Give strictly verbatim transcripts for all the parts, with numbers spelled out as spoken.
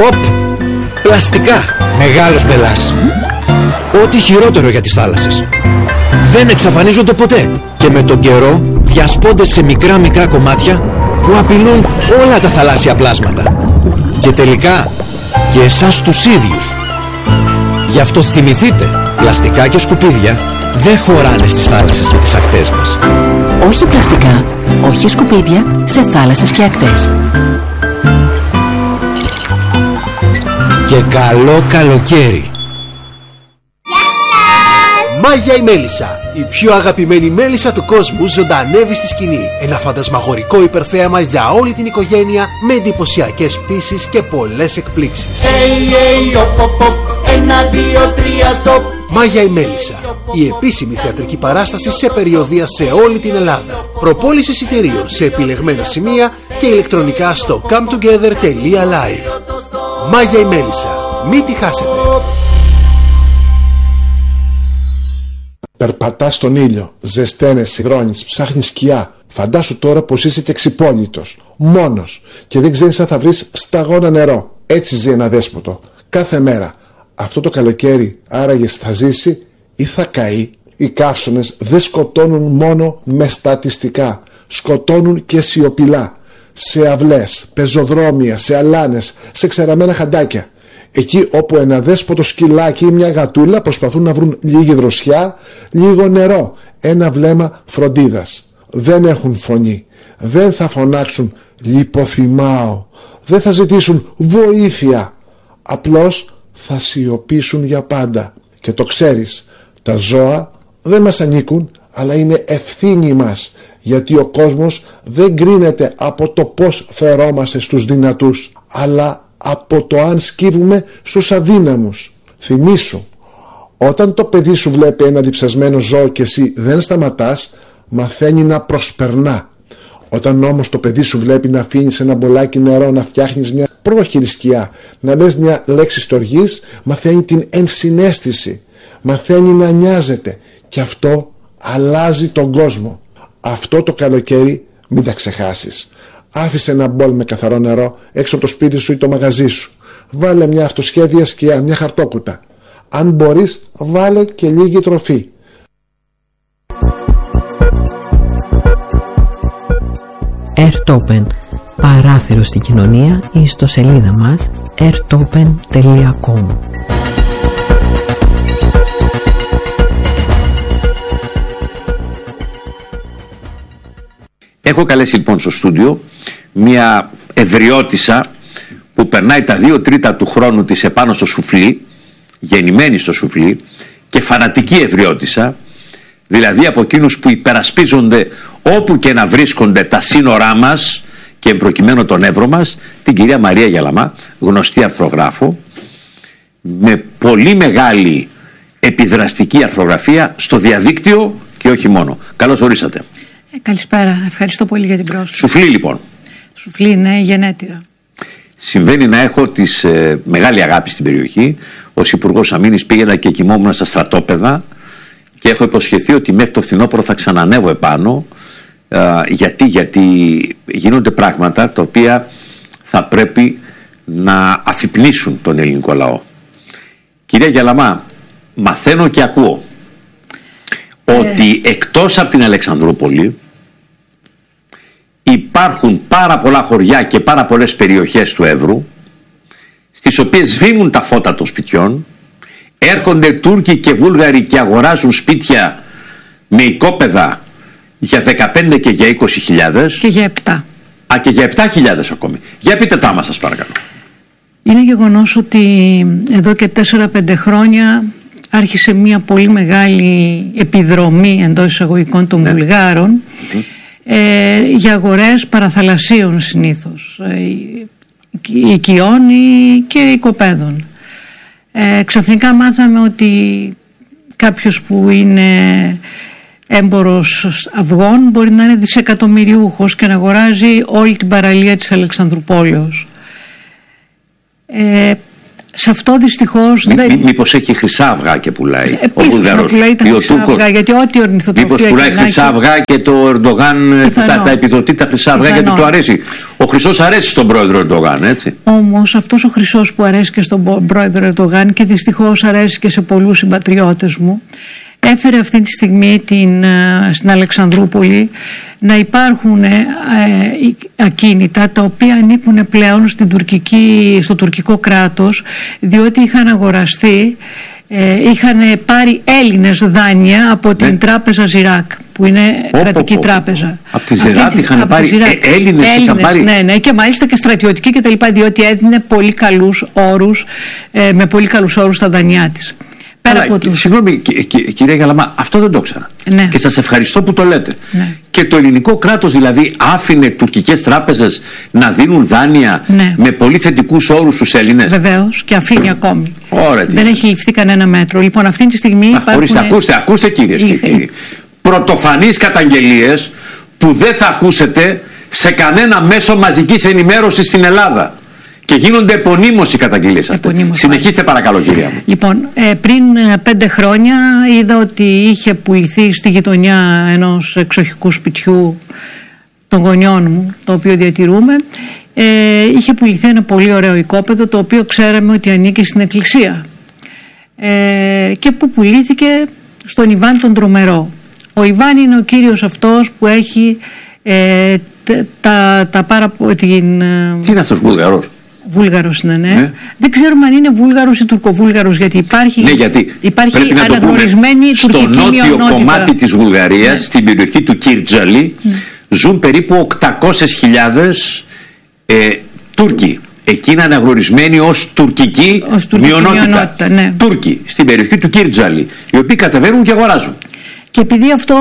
Οπ! Πλαστικά! Μεγάλος μπελάς. Ό,τι χειρότερο για τις θάλασσες. Δεν εξαφανίζονται ποτέ και με τον καιρό διασπώνται σε μικρά μικρά κομμάτια που απειλούν όλα τα θαλάσσια πλάσματα. Και τελικά και εσάς τους ίδιους. Γι' αυτό θυμηθείτε, πλαστικά και σκουπίδια δεν χωράνε στις θάλασσες και τις ακτές μας. Όχι πλαστικά, όχι σκουπίδια σε θάλασσες και ακτές. Και καλό καλοκαίρι. Μάγια η Μέλισσα, η πιο αγαπημένη μέλισσα του κόσμου, ζωντανεύει στη σκηνή. Ένα φαντασμαγορικό υπερθέαμα για όλη την οικογένεια με εντυπωσιακές πτήσεις και πολλές εκπλήξεις. Hey, hey, op, op, op. Ένα, δύο, τρία, stop. Μάγια η Μέλισσα, η επίσημη θεατρική παράσταση σε περιοδεία σε όλη την Ελλάδα. Προπόληση εισιτηρίων σε επιλεγμένα σημεία και ηλεκτρονικά στο come together τελεία live. Μάγια η Μέλισσα, μην τη χάσετε. Περπατάς στον ήλιο, ζεσταίνεσαι, υδρώνεις, ψάχνεις σκιά. Φαντάσου τώρα πως είσαι και ξυπόλυτος, μόνος και δεν ξέρεις αν θα βρεις σταγόνα νερό. Έτσι ζει ένα δέσποτο, κάθε μέρα. Αυτό το καλοκαίρι άραγες θα ζήσει ή θα καεί? Οι καύσωνες δεν σκοτώνουν μόνο με στατιστικά, σκοτώνουν και σιωπηλά. Σε αυλές, πεζοδρόμια, σε αλάνες, σε ξεραμένα χαντάκια. Εκεί όπου ένα δέσποτο σκυλάκι ή μια γατούλα προσπαθούν να βρουν λίγη δροσιά, λίγο νερό, ένα βλέμμα φροντίδας. Δεν έχουν φωνή, δεν θα φωνάξουν λιποθυμάω, δεν θα ζητήσουν βοήθεια. Απλώς θα σιωπήσουν για πάντα. Και το ξέρεις, τα ζώα δεν μας ανήκουν, αλλά είναι ευθύνη μας, γιατί ο κόσμος δεν κρίνεται από το πώς φερόμαστε στους δυνατούς, αλλά από το αν σκύβουμε στους αδύναμους. Θυμήσου, όταν το παιδί σου βλέπει ένα διψασμένο ζώο και εσύ δεν σταματάς, μαθαίνει να προσπερνά. Όταν όμως το παιδί σου βλέπει να αφήνεις ένα μπολάκι νερό, να φτιάχνεις μια πρόχειρη σκιά, να λες μια λέξη στοργής, μαθαίνει την ενσυναίσθηση, μαθαίνει να νοιάζεται και αυτό αλλάζει τον κόσμο. Αυτό το καλοκαίρι μην τα ξεχάσεις. Άφησε ένα μπολ με καθαρό νερό έξω από το σπίτι σου ή το μαγαζί σου. Βάλε μια αυτοσχέδια σκιά, μια χαρτόκουτα. Αν μπορείς, βάλε και λίγη τροφή. Airtopen, παράθυρο στην κοινωνία, ή στο σελίδα μας airtopen τελεία com. Έχω καλέσει λοιπόν στο στούντιο μια ευρειώτισσα που περνάει τα δύο τρίτα του χρόνου της επάνω στο σουφλί, γεννημένη στο σουφλί και φανατική ευρειώτισσα, δηλαδή από εκείνους που υπερασπίζονται όπου και να βρίσκονται τα σύνορά μας και εμπροκειμένου τον Εύρο μας, την κυρία Μαρία Γιαλαμά, γνωστή αρθρογράφο, με πολύ μεγάλη επιδραστική αρθρογραφία στο διαδίκτυο και όχι μόνο. Καλώς ορίσατε. Ε, καλησπέρα, ευχαριστώ πολύ για την πρόσκληση. Σουφλί λοιπόν. Σουφλί, ναι, γενέτειρα. Συμβαίνει να έχω της ε, μεγάλη αγάπη στην περιοχή. Ως Υπουργός Αμήνης πήγαινα και κοιμόμουν στα στρατόπεδα και έχω υποσχεθεί ότι μέχρι το φθινόπωρο θα ξανανεύω επάνω. Ε, γιατί, γιατί γίνονται πράγματα τα οποία θα πρέπει να αφυπνίσουν τον ελληνικό λαό. Κυρία Γιαλαμά, μαθαίνω και ακούω ε. ότι εκτός από την Αλεξανδρούπολη υπάρχουν πάρα πολλά χωριά και πάρα πολλές περιοχές του Εύρου στις οποίες σβήνουν τα φώτα των σπιτιών, έρχονται Τούρκοι και Βούλγαροι και αγοράζουν σπίτια με οικόπεδα για δεκαπέντε και για είκοσι χιλιάδες. Και για επτά. Α, και για επτά χιλιάδες ακόμη. Για πείτε τα μας σας παρακαλώ. Είναι γεγονός ότι εδώ και τέσσερα πέντε χρόνια άρχισε μια πολύ μεγάλη επιδρομή εντός εισαγωγικών των ναι. Βουλγάρων mm-hmm. ε, για αγορές παραθαλασσίων συνήθως, ε, οικειών και οικοπαίδων. Ε, ξαφνικά μάθαμε ότι κάποιος που είναι έμπορος αυγών μπορεί να είναι δισεκατομμυριούχος και να αγοράζει όλη την παραλία της Αλεξανδρουπόλεως. Ε, Σε αυτό δυστυχώς Μή, δεν... μή, μήπως έχει χρυσά αυγά και πουλάει ο Βουλγαρός ή ο Τούρκος. Γιατί ό,τι ορνηθοτροφία. Μήπως πουλάει χρυσά αυγά και το Ερντογάν τα, τα επιδοτεί τα χρυσά αυγά γιατί του αρέσει. Ο χρυσός αρέσει στον πρόεδρο Ερντογάν, έτσι. Όμως αυτός ο χρυσός που αρέσει και στον πρόεδρο Ερντογάν και δυστυχώς αρέσει και σε πολλούς συμπατριώτες μου, έφερε αυτή τη στιγμή την, στην Αλεξανδρούπολη να υπάρχουν ε, ακίνητα τα οποία ανήκουν πλέον στην τουρκική, στο τουρκικό κράτος, διότι είχαν αγοραστεί, ε, είχαν πάρει Έλληνες δάνεια από την ναι. τράπεζα Ζιράκ, που είναι Ω, κρατική πω, πω. τράπεζα. Από τη Ζιράκ είχαν πάρει ε, Έλληνες, Έλληνες είχαν πάρει... ναι, ναι, και μάλιστα και στρατιωτική και τα λοιπά, διότι έδινε πολύ καλούς όρους, ε, με πολύ καλούς όρους στα δανειά της. Αλλά, τους... Συγγνώμη κυρία Γαλαμά, αυτό δεν το ήξερα. Ναι. Και σας ευχαριστώ που το λέτε. Ναι. Και το ελληνικό κράτος δηλαδή άφηνε τουρκικές τράπεζες να δίνουν δάνεια ναι. με πολύ θετικούς όρους στους Έλληνες. Βεβαίως, και αφήνει ακόμη. Ωραία, δεν έχει ληφθεί κανένα μέτρο. Λοιπόν, αυτή τη στιγμή. Α, υπάρχουν... ορίστε, ακούστε, ακούστε κυρίες και κύριοι. Πρωτοφανείς καταγγελίες που δεν θα ακούσετε σε κανένα μέσο μαζικής ενημέρωσης στην Ελλάδα. Και γίνονται επωνύμως οι καταγγελίες αυτές. Συνεχίστε παρακαλώ κυρία μου. Λοιπόν, ε, πριν πέντε χρόνια είδα ότι είχε πουληθεί στη γειτονιά ενός εξοχικού σπιτιού των γονιών μου, το οποίο διατηρούμε, ε, είχε πουληθεί ένα πολύ ωραίο οικόπεδο, το οποίο ξέραμε ότι ανήκει στην εκκλησία, ε, και που πουλήθηκε στον Ιβάν τον Τρομερό. Ο Ιβάν είναι ο κύριος αυτός που έχει ε, τα, τα πάρα πολύ... Τι είναι αυτός, Βουλγαρός? Βούλγαρος είναι, ναι. ναι. Δεν ξέρουμε αν είναι Βούλγαρος ή Τουρκοβούλγαρος, γιατί υπάρχει, ναι, γιατί υπάρχει αναγνωρισμένη τουρκική μειονότητα. Στο νότιο κομμάτι της Βουλγαρίας, ναι. στην περιοχή του Κίρτζαλη, ναι. ζουν περίπου οκτακόσιες χιλιάδες ε, Τούρκοι. Εκεί είναι αναγνωρισμένοι ως τουρκική, ως τουρκική μειονότητα. μειονότητα ναι. Τούρκοι, στην περιοχή του Κίρτζαλη, οι οποίοι κατεβαίνουν και αγοράζουν. Και επειδή αυτό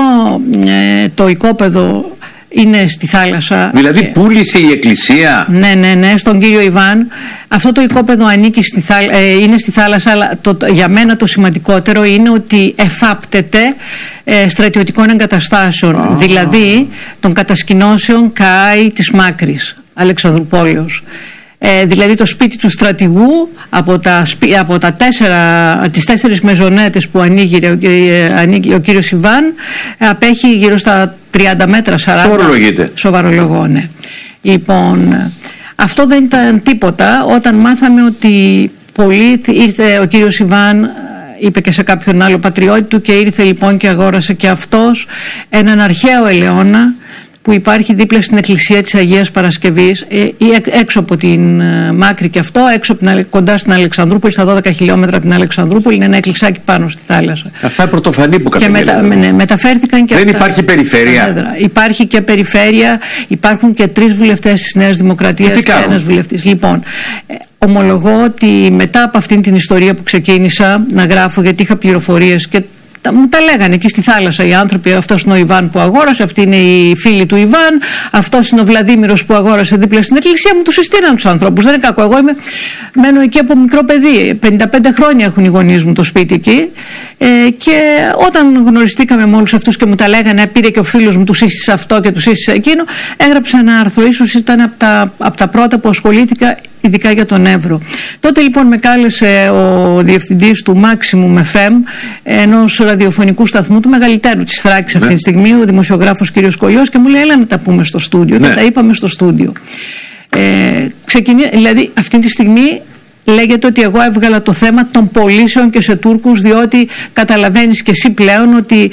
ε, το οικόπεδο είναι στη θάλασσα. Δηλαδή και... πούλησε η εκκλησία. Ναι, ναι, ναι, στον κύριο Ιβάν. Αυτό το οικόπεδο ανήκει στη θάλα... ε, είναι στη θάλασσα, αλλά το, για μένα το σημαντικότερο είναι ότι εφάπτεται ε, στρατιωτικών εγκαταστάσεων. Ah. Δηλαδή των κατασκηνώσεων ΚΑΙ της Μάκρης, Αλεξανδρουπόλεως. Ε, δηλαδή το σπίτι του στρατηγού από, τα, από τα τέσσερα, τις τέσσερις μεζονέτες που ανοίγει, ε, ανοίγει ο κύριος Ιβάν, ε, απέχει γύρω στα τριάντα μέτρα, σαράντα. Σοβαρολογείται. Σοβαρολογώ, ναι. Λοιπόν, αυτό δεν ήταν τίποτα όταν μάθαμε ότι πολύ ήρθε ο κύριος Ιβάν, είπε και σε κάποιον άλλο πατριώτη του, και ήρθε λοιπόν και αγόρασε και αυτός έναν αρχαίο ελαιώνα που υπάρχει δίπλα στην εκκλησία της Αγίας Παρασκευής, ε, έξω από την ε, Μάκρη και αυτό, έξω από την, κοντά στην Αλεξανδρούπολη, στα δώδεκα χιλιόμετρα από την Αλεξανδρούπολη, είναι ένα εκκλησάκι πάνω στη θάλασσα. Αυτά είναι πρωτοφανή που καταγγέλλονται. Και μετα, ναι, μεταφέρθηκαν και δεν αυτά. Υπάρχει περιφέρεια. Υπάρχει και περιφέρεια, υπάρχουν και τρεις βουλευτές της Νέας Δημοκρατίας και ένας βουλευτής. Λοιπόν, ε, ομολογώ ότι μετά από αυτήν την ιστορία που ξεκίνησα να γράφω, γιατί είχα πληροφορίες και μου τα λέγανε εκεί στη θάλασσα οι άνθρωποι, αυτός είναι ο Ιβάν που αγόρασε, αυτή είναι η φίλη του Ιβάν, αυτός είναι ο Βλαδίμηρος που αγόρασε δίπλα στην εκκλησία, μου τους συστήναν τους ανθρώπους, δεν είναι κακό. Εγώ είμαι, μένω εκεί από μικρό παιδί, πενήντα πέντε χρόνια έχουν οι γονείς μου το σπίτι εκεί, ε, και όταν γνωριστήκαμε με όλους αυτούς και μου τα λέγανε, πήρε και ο φίλος μου, του σύστησε αυτό και του σύστησε εκείνο, έγραψα ένα άρθρο, ίσως ήταν από τα, από τα πρώτα που ασχολήθηκα ειδικά για τον Εύρο. Τότε λοιπόν με κάλεσε ο διευθυντής του Maximum εφ εμ, ενός ραδιοφωνικού σταθμού του μεγαλύτερου της Θράκης, ναι. αυτή τη στιγμή, ο δημοσιογράφος κ. Κολλιός, και μου λέει έλα να τα πούμε στο στούντιο, ναι. και τα είπαμε στο στούντιο. Ε, ξεκινή, δηλαδή αυτή τη στιγμή λέγεται ότι εγώ έβγαλα το θέμα των πωλήσεων και σε Τούρκους, διότι καταλαβαίνεις και εσύ πλέον ότι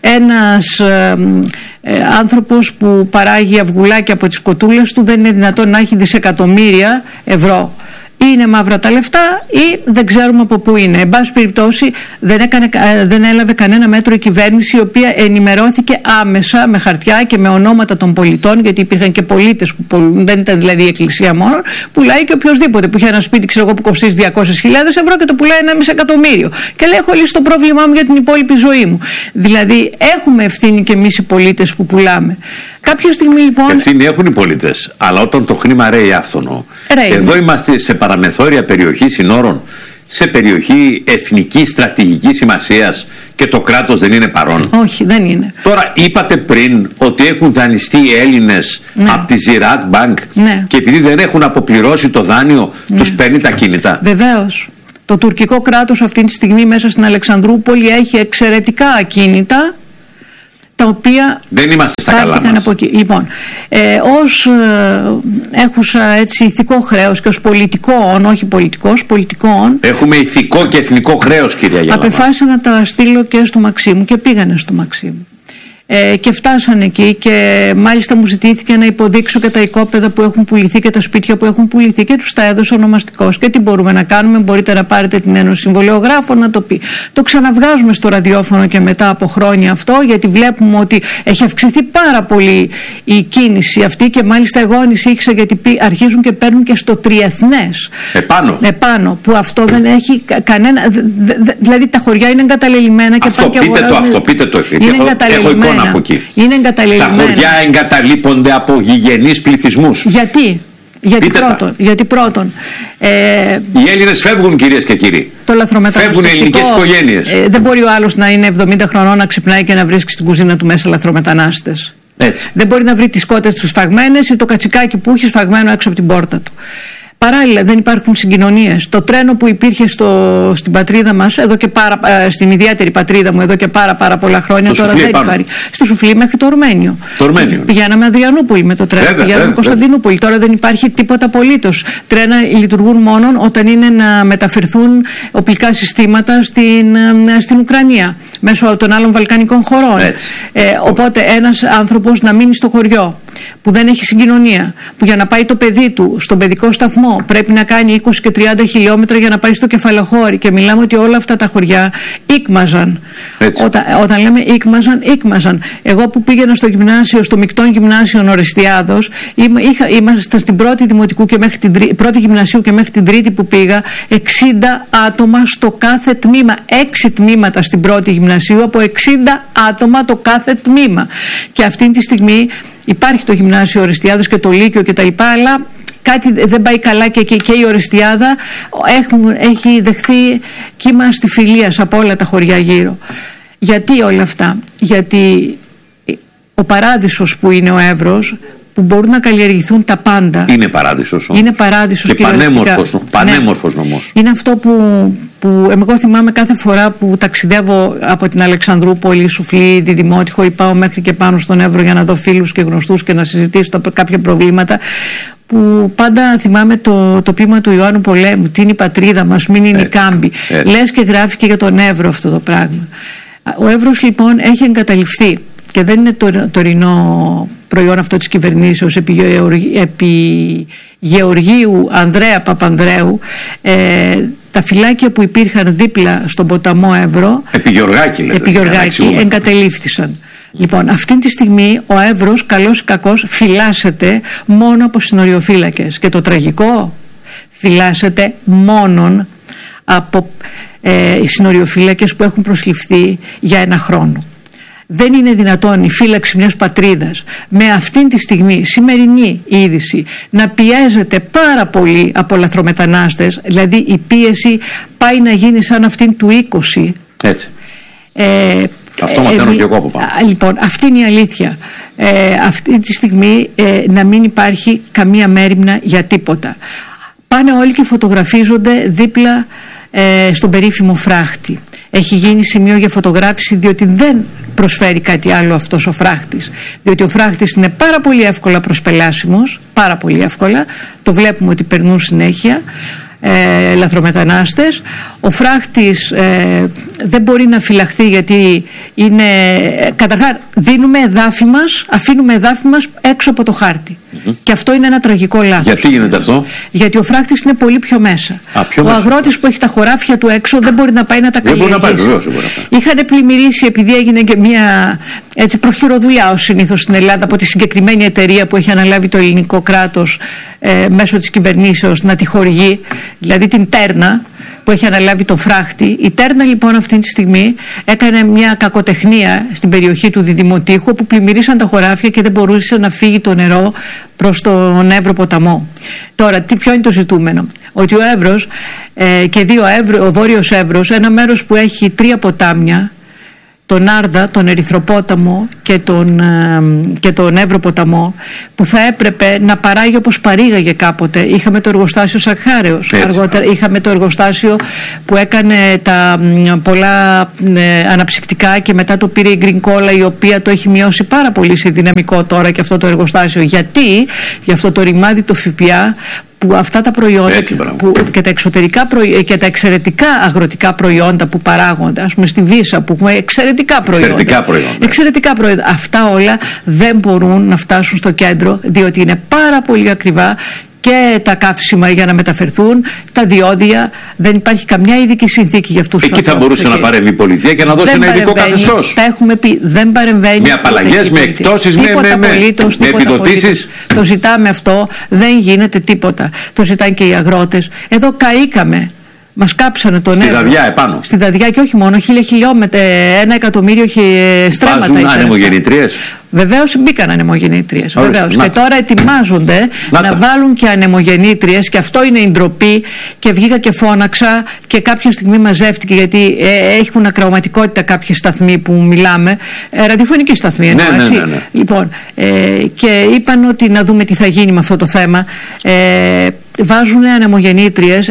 ένας ε, ε, άνθρωπος που παράγει αυγουλάκια από τις κοτούλες του δεν είναι δυνατόν να έχει δισεκατομμύρια ευρώ. Είναι μαύρα τα λεφτά ή δεν ξέρουμε από πού είναι. Εν πάση περιπτώσει δεν, έκανε, δεν έλαβε κανένα μέτρο η κυβέρνηση, η οποία ενημερώθηκε άμεσα με χαρτιά και με ονόματα των πολιτών, γιατί υπήρχαν και πολίτες που πολλούν, δεν ήταν δηλαδή η εκκλησία μόνο, πουλάει και οποιοδήποτε που είχε ένα σπίτι, ξέρω εγώ, που κοστίζει διακόσιες χιλιάδες ευρώ και το πουλάει ένα μισό εκατομμύριο. Και λέει: έχω λύσει το πρόβλημά μου για την υπόλοιπη ζωή μου. Δηλαδή έχουμε ευθύνη και εμείς οι πολίτες που πουλάμε. Κάποια στιγμή λοιπόν. Ευθύνη έχουν οι πολίτες, αλλά όταν το χρήμα ρέει άφθονο. Ρέει. Εδώ είμαστε σε παραμεθόρια περιοχή συνόρων, σε περιοχή εθνικής στρατηγικής σημασίας και το κράτος δεν είναι παρόν. Όχι, δεν είναι. Τώρα είπατε πριν ότι έχουν δανειστεί οι Έλληνες, ναι. από τη Ziraat Bank, ναι. και επειδή δεν έχουν αποπληρώσει το δάνειο, ναι. τους παίρνει τα κίνητα. Βεβαίως. Το τουρκικό κράτος αυτή τη στιγμή μέσα στην Αλεξανδρούπολη έχει εξαιρετικά ακίνητα, τα οποία δεν είμαστε στα καλά μας. Από εκεί. Λοιπόν, ε, ως ε, έχουσα έτσι ηθικό χρέος και ως πολιτικών, όχι πολιτικός, πολιτικών. Έχουμε ηθικό και εθνικό χρέος, κυρία Γελαμά. Απεφάσισα να τα στείλω και στο Μαξίμου και πήγανε στο Μαξίμου. Ε, και φτάσαν εκεί και μάλιστα μου ζητήθηκε να υποδείξω και τα οικόπεδα που έχουν πουληθεί και τα σπίτια που έχουν πουληθεί και τους τα έδωσα ονομαστικώς. Και τι μπορούμε να κάνουμε, μπορείτε να πάρετε την Ένωση Συμβολιογράφων να το πει. Το ξαναβγάζουμε στο ραδιόφωνο και μετά από χρόνια αυτό, γιατί βλέπουμε ότι έχει αυξηθεί πάρα πολύ η κίνηση αυτή και μάλιστα εγώ ανησύχησα γιατί αρχίζουν και παίρνουν και στο τριεθνές. Επάνω. Επάνω, που αυτό δεν έχει κανένα. Δηλαδή τα χωριά είναι εγκαταλελειμμένα και αυτό, πείτε το, αυτό, πείτε το. Είναι εγκαταλελειμμένα. Από εκεί. Είναι εγκαταλελειμμένα. Τα χωριά εγκαταλείπονται από γηγενείς πληθυσμούς. Γιατί, γιατί πρώτον, γιατί πρώτον ε, οι Έλληνες φεύγουν, κυρίες και κύριοι. Το λαθρομεταναστευτικό. Φεύγουν ελληνικές οικογένειες. Ε, δεν μπορεί ο άλλος να είναι εβδομήντα χρονών να ξυπνάει και να βρίσκει στην κουζίνα του μέσα λαθρομετανάστες. Έτσι. Δεν μπορεί να βρει τις κότες του σφαγμένες ή το κατσικάκι που έχει σφαγμένο έξω από την πόρτα του. Παράλληλα δεν υπάρχουν συγκοινωνίες. Το τρένο που υπήρχε στο, στην πατρίδα μας, εδώ και πάρα, στην ιδιαίτερη πατρίδα μου εδώ και πάρα, πάρα πολλά χρόνια, το τώρα δεν υπάρχει. Στο Σουφλί μέχρι το Ορμένιο. Το Ορμένιο. Πηγαίναμε Αδριανούπολη με το τρένο, βέβαια, πηγαίναμε βέβαια, Κωνσταντινούπολη. Τώρα δεν υπάρχει τίποτα απολύτως. Τρένα λειτουργούν μόνο όταν είναι να μεταφερθούν οπλικά συστήματα στην, στην Ουκρανία μέσω των άλλων βαλκανικών χωρών. Ε, οπότε ένας άνθρωπος να μείνει στο χωριό που δεν έχει συγκοινωνία, που για να πάει το παιδί του στον παιδικό σταθμό πρέπει να κάνει είκοσι και τριάντα χιλιόμετρα για να πάει στο Κεφαλοχώρι, και μιλάμε ότι όλα αυτά τα χωριά ήκμαζαν. Όταν, όταν λέμε ήκμαζαν, ήκμαζαν. Εγώ που πήγαινα στο γυμνάσιο, στο μεικτό γυμνάσιο Ορεστιάδος, ήμασταν στην πρώτη δημοτικού και μέχρι την πρώτη γυμνασίου και μέχρι την τρίτη που πήγα, εξήντα άτομα στο κάθε τμήμα. Έξι τμήματα στην πρώτη γυμνασίου από εξήντα άτομα το κάθε τμήμα. Και αυτή τη στιγμή υπάρχει το γυμνάσιο Ορεστιάδος και το Λύκειο κτλ. Αλλά κάτι δεν πάει καλά και, και, και η Ορεστιάδα έχουν, έχει δεχθεί κύμα αστιφιλίας από όλα τα χωριά γύρω. Γιατί όλα αυτά? Γιατί ο παράδεισος που είναι ο Εύρος, που μπορούν να καλλιεργηθούν τα πάντα. Είναι παράδεισος όμως. Είναι παράδεισος και πανέμορφος, πανέμορφος νομός. Είναι αυτό που, που εγώ θυμάμαι κάθε φορά που ταξιδεύω από την Αλεξανδρούπολη, Σουφλή, Διδημότυχο ή πάω μέχρι και πάνω στον Εύρο για να δω φίλους και γνωστούς και να συζητήσω τα, κάποια προβλήματα, που πάντα θυμάμαι το, το ποίημα του Ιωάννου Πολέμου, τι είναι η πατρίδα μας, μην είναι η κάμπη. Λες και γράφει και για τον Εύρο αυτό το πράγμα. Ο Εύρος λοιπόν έχει εγκαταλειφθεί και δεν είναι το τωρινό προϊόν αυτό της κυβερνήσεως επί, επί Γεωργίου Ανδρέα Παπανδρέου. Ε, τα φυλάκια που υπήρχαν δίπλα στον ποταμό Εύρο, επί Γεωργάκη, λέτε, επί Γεωργάκη εγκατελείφθησαν. Λοιπόν, αυτή τη στιγμή ο Εύρος, καλός ή κακός, φυλάσσεται μόνο από συνοριοφύλακες. Και το τραγικό, φυλάσσεται μόνον από ε, συνοριοφύλακες που έχουν προσληφθεί για ένα χρόνο. Δεν είναι δυνατόν η φύλαξη μιας πατρίδας με αυτήν τη στιγμή, σημερινή είδηση, να πιέζεται πάρα πολύ από λαθρομετανάστες. Δηλαδή η πίεση πάει να γίνει σαν αυτήν του είκοσι. Έτσι. Ε, Αυτό μαθαίνω ε, και εγώ από πάνω. Λοιπόν, αυτή είναι η αλήθεια. Ε, αυτή τη στιγμή ε, να μην υπάρχει καμία μέριμνα για τίποτα. Πάνε όλοι και φωτογραφίζονται δίπλα ε, στον περίφημο φράχτη. Έχει γίνει σημείο για φωτογράφηση, διότι δεν προσφέρει κάτι άλλο αυτός ο φράχτης. Διότι ο φράχτης είναι πάρα πολύ εύκολα προσπελάσιμος, πάρα πολύ εύκολα. Το βλέπουμε ότι περνούν συνέχεια ε, λαθρομετανάστες. Ο φράχτης ε, δεν μπορεί να φυλαχθεί γιατί είναι, καταρχάς δίνουμε εδάφη μας, αφήνουμε εδάφη μας έξω από το χάρτη. Mm-hmm. Και αυτό είναι ένα τραγικό λάθος. Γιατί γίνεται αυτό? Γιατί ο φράχτης είναι πολύ πιο μέσα. Α, πιο ο μέσα. αγρότης που έχει τα χωράφια του έξω δεν μπορεί να πάει να τα καλλιεργήσει. Δεν μπορεί να πάει, βεβαίως. Είχαν πλημμυρίσει, επειδή έγινε και μια έτσι, προχειροδουλειά ως συνήθως στην Ελλάδα από τη συγκεκριμένη εταιρεία που έχει αναλάβει το ελληνικό κράτος ε, μέσω της κυβερνήσεως να τη χορηγεί, δηλαδή την Τέρνα, που έχει αναλάβει το φράχτη. Η Τέρνα λοιπόν αυτή τη στιγμή έκανε μια κακοτεχνία στην περιοχή του Διδημοτήχου, όπου πλημμυρίσαν τα χωράφια και δεν μπορούσε να φύγει το νερό προς τον Εύρο ποταμό. Τώρα, τι, ποιο είναι το ζητούμενο? Ότι ο Εύρος ε, και δύο Εύρο, ο Βόρειος Εύρος, ένα μέρος που έχει τρία ποτάμια, τον Άρδα, τον Ερυθροπόταμο και τον, και τον Εύρωποταμό, που θα έπρεπε να παράγει όπως παρήγαγε κάποτε. Είχαμε το εργοστάσιο Σακχάρεως, αργότερα είχαμε το εργοστάσιο που έκανε τα πολλά ε, αναψυκτικά και μετά το πήρε η Green Cola, η οποία το έχει μειώσει πάρα πολύ σε δυναμικό τώρα και αυτό το εργοστάσιο. Γιατί? Για αυτό το ρημάδι το ΦΠΑ, που αυτά τα προϊόντα που, και, τα εξωτερικά προϊόντα, και τα εξαιρετικά αγροτικά προϊόντα που παράγονται, ας πούμε στη Βύσσα που έχουμε εξαιρετικά προϊόντα, εξαιρετικά προϊόντα. εξαιρετικά προϊόντα, αυτά όλα δεν μπορούν να φτάσουν στο κέντρο, διότι είναι πάρα πολύ ακριβά, και τα καύσιμα για να μεταφερθούν, τα διόδια, δεν υπάρχει καμιά ειδική συνθήκη για αυτούς τους ανθρώπους. Εκεί θα μπορούσε εκεί να παρέμβει η πολιτεία και να δώσει δεν ένα ειδικό καθεστώς. Τα έχουμε πει, δεν παρεμβαίνει. Με απαλλαγές, με εκτόσεις, με, με, με, απολύτως, με επιδοτήσεις. Το ζητάμε αυτό, δεν γίνεται τίποτα. Το ζητάνε και οι αγρότες. Εδώ καήκαμε. Μας κάψανε τον Εύρο. Στη Δαδιά επάνω. Στη Δαδιά και όχι μόνο, χίλια χιλιόμετρα, ένα εκατομμύριο στρέμματα. Βάζουν ανεμογεννήτριες. Βεβαίως μπήκαν ανεμογεννήτριες. Βεβαίως. Και τώρα ετοιμάζονται να, να βάλουν και ανεμογεννήτριες, και αυτό είναι η ντροπή. Και βγήκα και φώναξα και κάποια στιγμή μαζεύτηκε, γιατί ε, έχουν ακροαματικότητα κάποιοι σταθμοί που μιλάμε. Ε, ραδιοφωνική σταθμή εννοώ, ναι, έτσι. Ναι, ναι, ναι. Λοιπόν, ε, και είπαν ότι να δούμε τι θα γίνει με αυτό το θέμα. Ε, Βάζουν ανεμογεννήτριες,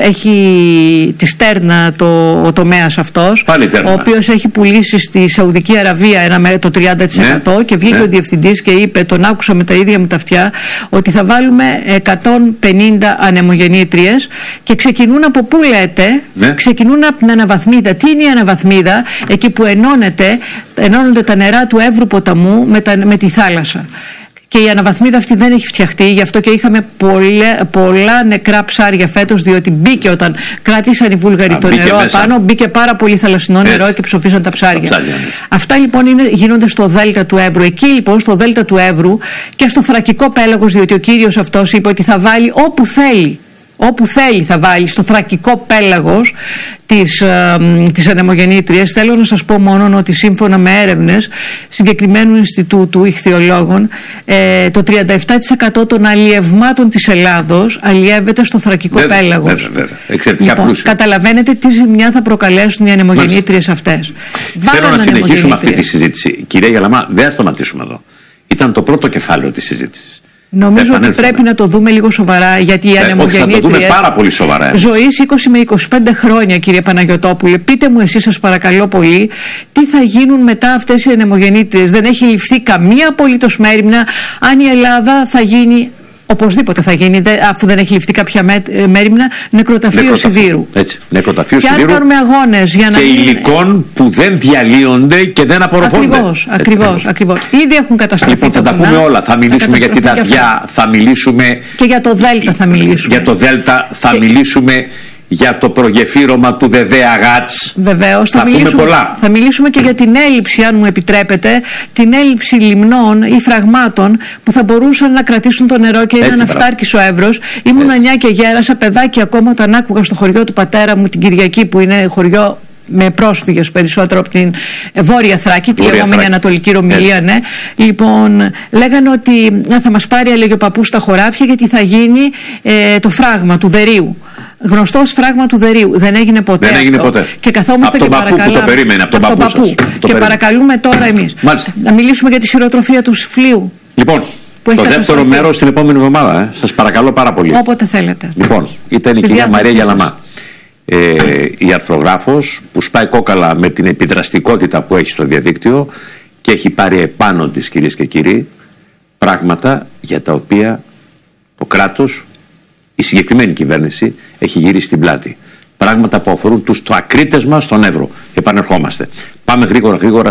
έχει τη Στέρνα το, ο τομέας αυτός, ο οποίος έχει πουλήσει στη Σαουδική Αραβία ένα, το τριάντα τοις εκατό, ναι, και βγήκε, ναι, ο διευθυντής και είπε, τον άκουσα με τα ίδια μου τα αυτιά, ότι θα βάλουμε εκατόν πενήντα ανεμογεννήτριες, και ξεκινούν από πού λέτε? Ναι. Ξεκινούν από την αναβαθμίδα. Τι είναι η αναβαθμίδα? Εκεί που ενώνεται, ενώνονται τα νερά του Εύρου ποταμού με, τα, με τη θάλασσα. Και η αναβαθμίδα αυτή δεν έχει φτιαχτεί, γι' αυτό και είχαμε πολλά, πολλά νεκρά ψάρια φέτος, διότι μπήκε όταν κράτησαν οι Βούλγαροι Α, το νερό μέσα. Απάνω, μπήκε πάρα πολύ θαλασσινό Έτσι. νερό και ψοφίσαν τα ψάρια. Τα ψάρια Αυτά λοιπόν είναι, γίνονται στο Δέλτα του Εύρου. Εκεί λοιπόν στο Δέλτα του Εύρου και στο Θρακικό πέλαγος, διότι ο κύριος αυτός είπε ότι θα βάλει όπου θέλει. Όπου θέλει θα βάλει στο Θρακικό πέλαγος τις, ε, τις ανεμογεννήτριες. Θέλω να σας πω μόνο ότι σύμφωνα με έρευνες συγκεκριμένου Ινστιτούτου Ιχθυολόγων, ε, το τριάντα επτά τοις εκατό των αλλιευμάτων της Ελλάδος αλλιεύεται στο Θρακικό βέβαια, πέλαγος. Βέβαια, βέβαια. Εξαιρετικά λοιπόν, πλούσιο. Καταλαβαίνετε τι ζημιά θα προκαλέσουν οι ανεμογεννήτριες αυτές. Θέλω να συνεχίσουμε αυτή τη συζήτηση. Κυρία Γιαλαμά, δεν θα σταματήσουμε εδώ. Ήταν το πρώτο κεφάλαιο της συζήτησης. Νομίζω ότι πρέπει να το δούμε λίγο σοβαρά, γιατί οι ανεμογεννήτριες. Θα το δούμε πάρα πολύ σοβαρά. Ζωής είκοσι με είκοσι πέντε χρόνια, κύριε Παναγιωτόπουλε. Πείτε μου εσείς, σας παρακαλώ πολύ, τι θα γίνουν μετά αυτές οι ανεμογεννήτριες? Δεν έχει ληφθεί καμία απολύτως μέριμνα αν η Ελλάδα θα γίνει. Οπωσδήποτε θα γίνει, αφού δεν έχει ληφθεί κάποια μέριμνα, νεκροταφείο σιδήρου. Έτσι, νεκροταφείο και σιδήρου. Και αν κάνουμε αγώνες για να. Και υλικών που δεν διαλύονται και δεν απορροφώνται. Ακριβώς, ακριβώς, ακριβώς. Ήδη έχουν καταστραφεί. Λοιπόν, θα τα πούμε όλα. Θα μιλήσουμε για τη Δαδιά, θα μιλήσουμε. Και για το Δέλτα θα μιλήσουμε. Για το Δέλτα θα και... μιλήσουμε. Για το προγεφύρωμα του Δεδέα Γάτς. Βεβαίως, θα, θα μιλήσουμε, πούμε πολλά. Θα μιλήσουμε και για την έλλειψη, αν μου επιτρέπετε, την έλλειψη λιμνών ή φραγμάτων που θα μπορούσαν να κρατήσουν το νερό και είναι αναφτάρκης ο Εύρος. Ήμουν νιά και γέρασα, παιδάκι ακόμα, όταν άκουγα στο χωριό του πατέρα μου την Κυριακή, που είναι χωριό με πρόσφυγες περισσότερο από την Βόρεια Θράκη, τη λεγόμενη Ανατολική Ρωμυλία, ναι. Λοιπόν, λέγανε ότι θα μας πάρει, έλεγε ο παππούς, στα χωράφια, γιατί θα γίνει ε, το φράγμα του Δερίου. Γνωστό φράγμα του Δερίου. Δεν έγινε ποτέ. Δεν έγινε αυτό. ποτέ. Και καθόμαστε από και παρακαλούμε. Από τον παππού που το περίμενε, από τον παππού σας. Και περίμενε. Παρακαλούμε τώρα εμείς να μιλήσουμε για τη σειροτροφία του Σφλίου. Λοιπόν, το δεύτερο μέρος την επόμενη εβδομάδα. Ε. Σας παρακαλώ πάρα πολύ. Όποτε θέλετε. Λοιπόν, ήταν Στη η κυρία Μαρία Γιαλαμά. Ε, η αρθρογράφος που σπάει κόκαλα με την επιδραστικότητα που έχει στο διαδίκτυο και έχει πάρει επάνω της, κυρίες και κύριοι, πράγματα για τα οποία το κράτος, η συγκεκριμένη κυβέρνηση, έχει γυρίσει την πλάτη. Πράγματα που αφορούν τους τοακρίτες μας στον Εύρο. Επανερχόμαστε. Πάμε γρήγορα γρήγορα.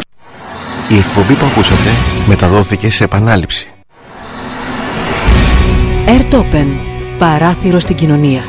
Η εκπομπή που ακούσατε μεταδόθηκε σε επανάληψη. Airtopen. Παράθυρο στην κοινωνία.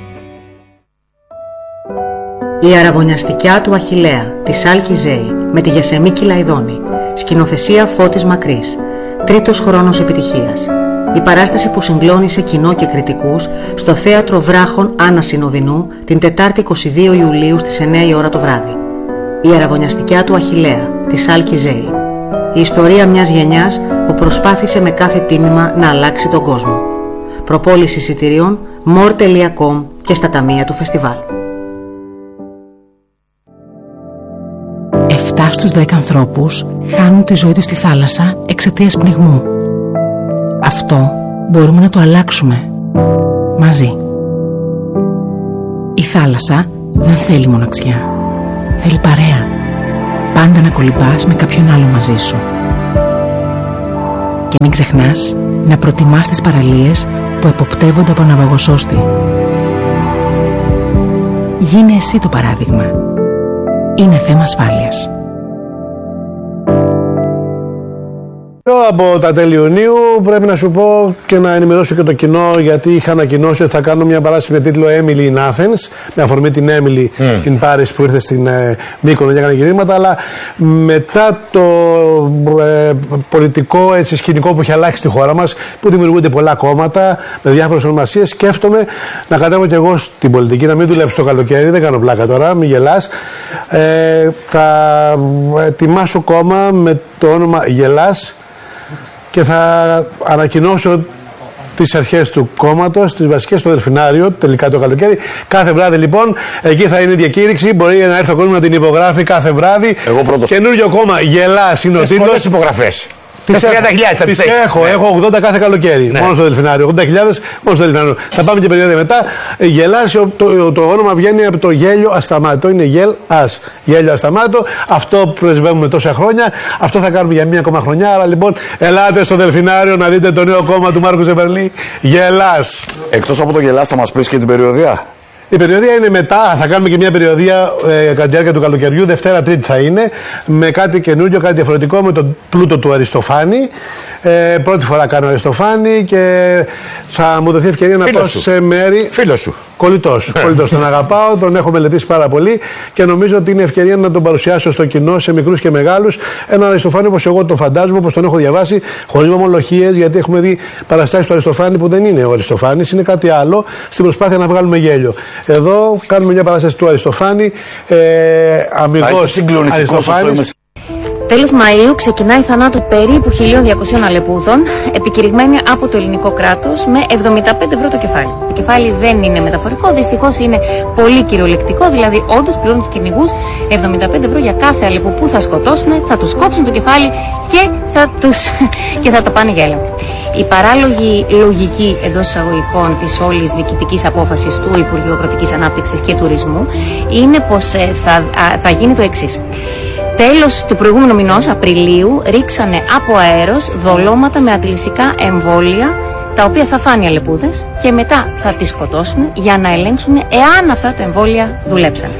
Η αραβωνιαστικιά του Αχιλλέα, της Άλκη Ζέη, με τη Γεσεμίκη Λαϊδόνη. Σκηνοθεσία Φώτης Μακρύς. Τρίτος χρόνος επιτυχίας. Η παράσταση που συγκλώνησε κοινό και κριτικούς στο Θέατρο Βράχων Άννα Συνοδεινού την Τετάρτη είκοσι δύο Ιουλίου στις εννιά η ώρα το βράδυ. Η αραβωνιαστικιά του Αχιλλέα, της Άλκη Ζέη. Η ιστορία μιας γενιάς που προσπάθησε με κάθε τίμημα να αλλάξει τον κόσμο. Προπόληση εισιτηρίων more τελεία com και στα ταμεία του φεστιβάλ. εφτά επτά στους δέκα ανθρώπους χάνουν τη ζωή τους στη θάλασσα εξαιτίας πνιγμού. Αυτό μπορούμε να το αλλάξουμε μαζί. Η θάλασσα δεν θέλει μοναξιά. Θέλει παρέα. Πάντα να κολυμπάς με κάποιον άλλο μαζί σου. Και μην ξεχνάς να προτιμάς τις παραλίες που εποπτεύονται από ναυαγοσώστη. Γίνε εσύ το παράδειγμα. Είναι θέμα ασφάλειας. Από τα τέλη Ιουνίου πρέπει να σου πω και να ενημερώσω και το κοινό, γιατί είχα ανακοινώσει ότι θα κάνω μια παράσταση με τίτλο Emily in Athens, με αφορμή την Emily mm. in Paris που ήρθε στην ε, Μύκονο και έκανε γυρίσματα, αλλά μετά το ε, πολιτικό έτσι, σκηνικό που έχει αλλάξει στη χώρα μας, που δημιουργούνται πολλά κόμματα με διάφορες ονομασίες, σκέφτομαι να κατέβω κι εγώ στην πολιτική, να μην δουλέψω το καλοκαίρι, δεν κάνω πλάκα τώρα, μην γελάς. Ε, θα ετοιμάσω κόμμα με το όνομα Γελάς και θα ανακοινώσω τις αρχές του κόμματος, τις βασικές στο Δελφινάριο, τελικά το καλοκαίρι. Κάθε βράδυ λοιπόν, εκεί θα είναι η διακήρυξη. Μπορεί να έρθει ο κόσμος να την υπογράφει κάθε βράδυ. Εγώ πρώτος. Καινούριο κόμμα, Γελάς είναι ο τίτλος. Πολλές υπογραφές. Τις τριάντα χιλιάδες τις έχω, ναι. Έχω ογδόντα κάθε καλοκαίρι, ναι. Μόνο στο Δελφινάριο. ογδόντα χιλιάδες μόνο στο Δελφινάριο. Θα πάμε και περίοδο μετά. Γελάς, το, το, το όνομα βγαίνει από το γέλιο ασταμάτητο. Είναι γελ ας. Γέλιο ασταμάτητο. Αυτό πρεσβεύουμε τόσα χρόνια. Αυτό θα κάνουμε για μία ακόμα χρονιά. Άρα λοιπόν, ελάτε στο Δελφινάριο να δείτε το νέο κόμμα του Μάρκου Ζεβερλή. Γελάς. Εκτός από το Γελάς, θα μας πεις και την περιοδία. Η περιοδία είναι μετά, θα κάνουμε και μια περιοδία ε, κατά τη διάρκεια του καλοκαιριού, Δευτέρα Τρίτη θα είναι, με κάτι καινούριο, κάτι διαφορετικό, με τον πλούτο του Αριστοφάνη. Ε, πρώτη φορά κάνω Αριστοφάνη και θα μου δοθεί ευκαιρία να πάω σε μέρη. Φίλο σου. Κολλητός σου. Κολλητός. Τον αγαπάω, τον έχω μελετήσει πάρα πολύ και νομίζω ότι είναι ευκαιρία να τον παρουσιάσω στο κοινό, σε μικρούς και μεγάλους. Έναν Αριστοφάνη όπως εγώ τον φαντάζομαι, όπως τον έχω διαβάσει, χωρίς μομολογίες, γιατί έχουμε δει παραστάσεις του Αριστοφάνη που δεν είναι ο Αριστοφάνης, είναι κάτι άλλο, στην προσπάθεια να βγάλουμε γέλιο. Εδώ κάνουμε μια παράσταση του Αριστοφάνη, ε, αμυγός Αριστοφάνης. Τέλος Μαΐου ξεκινάει η θανάτου περίπου χίλια διακοσίων αλεπούδων, επικηρυγμένη από το ελληνικό κράτος με εβδομήντα πέντε ευρώ το κεφάλι. Το κεφάλι δεν είναι μεταφορικό, δυστυχώς είναι πολύ κυριολεκτικό, δηλαδή όντως πληρώνουν τους κυνηγούς εβδομήντα πέντε ευρώ για κάθε αλεπού που θα σκοτώσουν, θα τους κόψουν το κεφάλι και θα, τους, και θα τα πάνε για έλεγχο. Η παράλογη λογική εντός εισαγωγικών της όλης διοικητικής απόφασης του Υπουργείου Αγροτικής Ανάπτυξης και Τουρισμού είναι πως θα, θα γίνει το εξής. Τέλος του προηγούμενου μηνός, Απριλίου, ρίξανε από αέρος δολώματα με αντιλυσικά εμβόλια, τα οποία θα φάνε οι αλεπούδες και μετά θα τις σκοτώσουν για να ελέγξουν εάν αυτά τα εμβόλια δουλέψαν.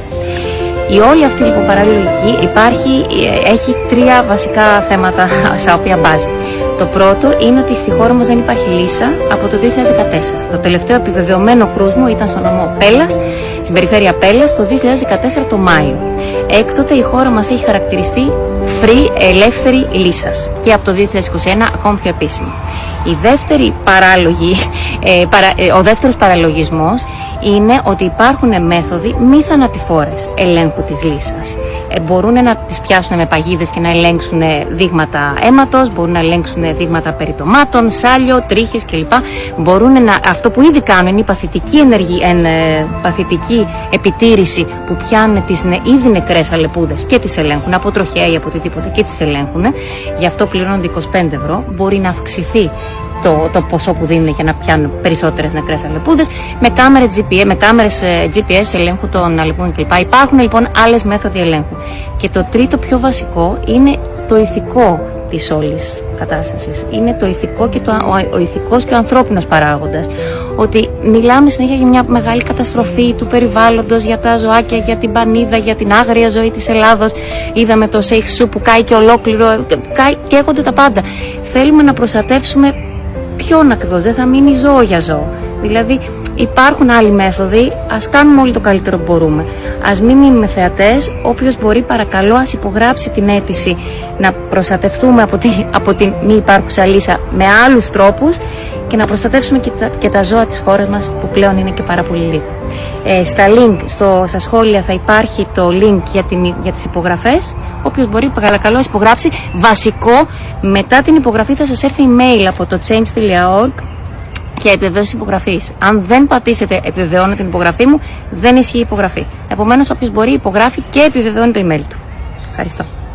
Η όλη αυτή λοιπόν παραλογική υπάρχει, έχει τρία βασικά θέματα στα οποία μπάζει. Το πρώτο είναι ότι στη χώρα μας δεν υπάρχει λύσα από το δύο χιλιάδες δεκατέσσερα. Το τελευταίο επιβεβαιωμένο κρούσμο ήταν στο νομό Πέλλας, στην περιφέρεια Πέλλας, το δύο χιλιάδες δεκατέσσερα το Μάιο. Έκτοτε η χώρα μας έχει χαρακτηριστεί free, ελεύθερη λύσας και από το δύο χιλιάδες είκοσι ένα ακόμη πιο επίσημη. Η δεύτερη παράλογη, ε, παρα, ε, ο δεύτερος παραλογισμός είναι ότι υπάρχουν μέθοδοι μη θανατηφόρες ελέγχου της λύσας. Ε, μπορούν να τις πιάσουν με παγίδες και να ελέγξουν δείγματα αίματος, μπορούν να ελέγξουν δείγματα περιτομάτων, σάλιο, τρίχες κλπ. Μπορούν να, αυτό που ήδη κάνουν είναι η παθητική, ενεργη, εν, ε, παθητική επιτήρηση που πιάνουν τις ν, ήδη νεκρές αλεπούδες και τις ελέγχουν από τροχέα ή από οτιδήποτε και τις ελέγχουν. Γι' αυτό πληρώνονται είκοσι πέντε ευρώ. Μπορεί να αυξηθεί Το, το ποσό που δίνουν για να πιάνουν περισσότερες νεκρές αλεπούδες με κάμερες τζι πι ες, με κάμερες τζι πι ες ελέγχου των αλεπούδων κλπ. Υπάρχουν λοιπόν άλλες μέθοδοι ελέγχου. Και το τρίτο πιο βασικό είναι το ηθικό της όλης κατάστασης. Είναι το ηθικό και το, ο, ο ηθικός και ο ανθρώπινος παράγοντας. Ότι μιλάμε συνέχεια για μια μεγάλη καταστροφή του περιβάλλοντος, για τα ζωάκια, για την πανίδα, για την άγρια ζωή της Ελλάδος. Είδαμε το Σέιχσου που κάει και ολόκληρο, κάει, καίγονται τα πάντα. Θέλουμε να προστατεύσουμε ποιον ακριβώς, δεν θα μείνει ζώο για ζώο. Δηλαδή υπάρχουν άλλοι μέθοδοι, ας κάνουμε όλοι το καλύτερο που μπορούμε. Ας μην μείνουμε θεατές, όποιος μπορεί παρακαλώ ας υπογράψει την αίτηση να προστατευτούμε από, τη, από την μη υπάρχουσα λύσα με άλλους τρόπους και να προστατεύσουμε και τα, και τα ζώα της χώρας μας που πλέον είναι και πάρα πολύ λίγο. Ε, στα link, στο, στα σχόλια θα υπάρχει το link για, την, για τις υπογραφές. Όποιος μπορεί παρακαλώ υπογράψει. Βασικό, μετά την υπογραφή θα σας έρθει email από το change τελεία org και επιβεβαίωση υπογραφής. Αν δεν πατήσετε επιβεβαιώνω την υπογραφή μου, δεν ισχύει η υπογραφή. Επομένως όποιος μπορεί υπογράφει και επιβεβαιώνει το email του. Ευχαριστώ.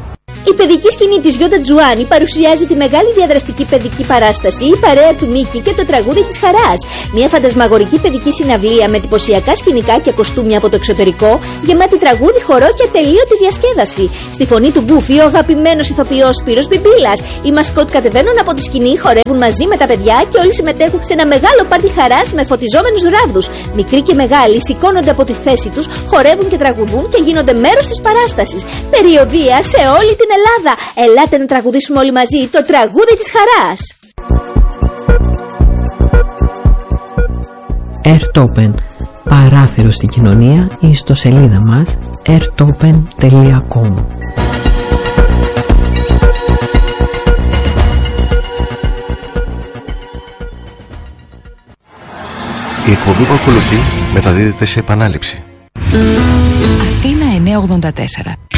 Η παιδική σκηνή της Γιώτα Τζουάνι παρουσιάζει τη μεγάλη διαδραστική παιδική παράσταση «Η παρέα του Μίκη και το τραγούδι της χαράς». Μια φαντασμαγορική παιδική συναυλία με εντυπωσιακά σκηνικά και κοστούμια από το εξωτερικό, γεμάτη τραγούδι, χορό και ατελείωτη διασκέδαση. Στη φωνή του Γκούφι, ο αγαπημένος ηθοποιός Σπύρος Μπιμπίλας. Οι μασκότ κατεβαίνουν από τη σκηνή, χορεύουν μαζί με τα παιδιά και όλοι συμμετέχουν σε ένα μεγάλο πάρτι χαράς με φωτιζόμενους ράβδους. Μικροί και μεγάλοι σηκώνονται από τη θέση τους, χορεύουν και τραγουδούν και γίνονται μέρος της παράστασης. Περιοδεία σε όλη την Ελλάδα. Ελάτε να τραγουδήσουμε όλοι μαζί το τραγούδι της χαράς. Airtopen, παράθυρο στην κοινωνία, η ιστοσελίδα μας airtopen τελεία com. Η εκπομπή που ακολουθεί μεταδίδεται σε επανάληψη. Αθήνα εννιακόσια ογδόντα τέσσερα.